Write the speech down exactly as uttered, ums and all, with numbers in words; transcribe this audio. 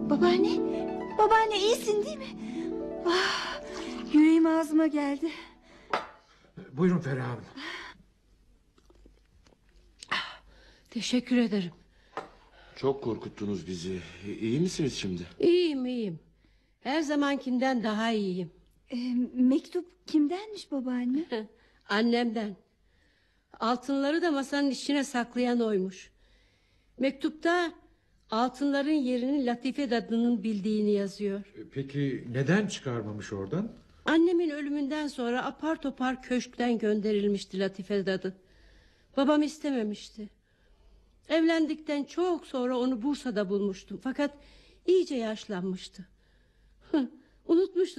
Babaanne, babaanne iyisin değil mi? Ah, yüreğim ağzıma geldi. Buyurun Feriha Hanım. Teşekkür ederim. Çok korkuttunuz bizi. İyi misiniz şimdi? İyiyim iyiyim. Her zamankinden daha iyiyim. Ee, mektup kimdenmiş babaanne? Annemden. Altınları da masanın içine saklayan oymuş. Mektupta altınların yerini Latife dadının bildiğini yazıyor. Peki neden çıkarmamış oradan? Annemin ölümünden sonra apar topar köşkten gönderilmişti Latife dadı. Babam istememişti. Evlendikten çok sonra onu Bursa'da bulmuştum. Fakat iyice yaşlanmıştı. Unutmuştu